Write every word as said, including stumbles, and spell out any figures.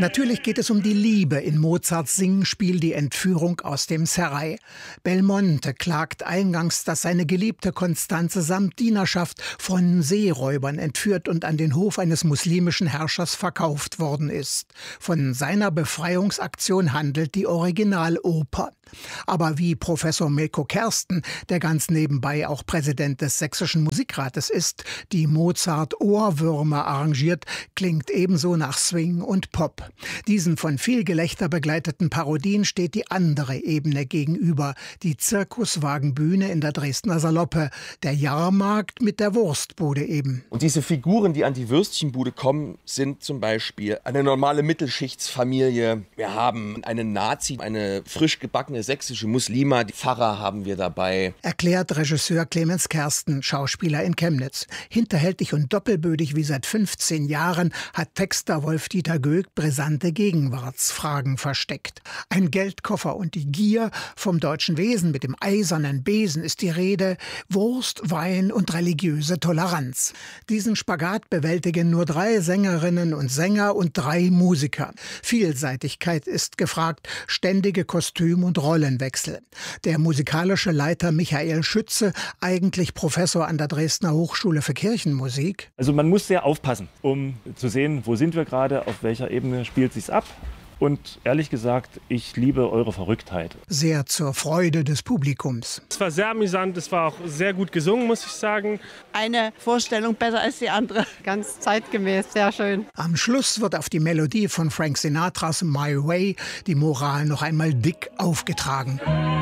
Natürlich geht es um die Liebe in Mozarts Singspiel Die Entführung aus dem Serail. Belmonte klagt eingangs, dass seine geliebte Constanze samt Dienerschaft von Seeräubern entführt und an den Hof eines muslimischen Herrschers verkauft worden ist. Von seiner Befreiungsaktion handelt die Originaloper. Aber wie Professor Milko Kersten, der ganz nebenbei auch Präsident des Sächsischen Musikrates ist, die Mozart-Ohrwürmer arrangiert, klingt ebenso nach Swing und Pop. Diesen von viel Gelächter begleiteten Parodien steht die andere Ebene gegenüber, die Zirkuswagenbühne in der Dresdner Saloppe, der Jahrmarkt mit der Wurstbude eben. Und diese Figuren, die an die Würstchenbude kommen, sind zum Beispiel eine normale Mittelschichtsfamilie. Wir haben einen Nazi, eine frisch gebackene sächsische Muslima, die Pfarrer haben wir dabei. Erklärt Regisseur Clemens Kersten, Schauspieler in Chemnitz. Hinterhältig und doppelbödig wie seit fünfzehn Jahren hat Texter Wolf-Dieter Göck brisante Gegenwartsfragen versteckt. Ein Geldkoffer und die Gier, vom deutschen Wesen mit dem eisernen Besen ist die Rede, Wurst, Wein und religiöse Toleranz. Diesen Spagat bewältigen nur drei Sängerinnen und Sänger und drei Musiker. Vielseitigkeit ist gefragt, ständige Kostüm- und Rollenwechsel. Der musikalische Leiter Michael Schütze, eigentlich Professor an der Dresdner Hochschule für Kirchenmusik. Also man muss sehr aufpassen, um zu sehen, wo sind wir gerade, auf welcher Ebene spielt sich's ab. Und ehrlich gesagt, ich liebe eure Verrücktheit. Sehr zur Freude des Publikums. Es war sehr amüsant, es war auch sehr gut gesungen, muss ich sagen. Eine Vorstellung besser als die andere. Ganz zeitgemäß, sehr schön. Am Schluss wird auf die Melodie von Frank Sinatras My Way die Moral noch einmal dick aufgetragen.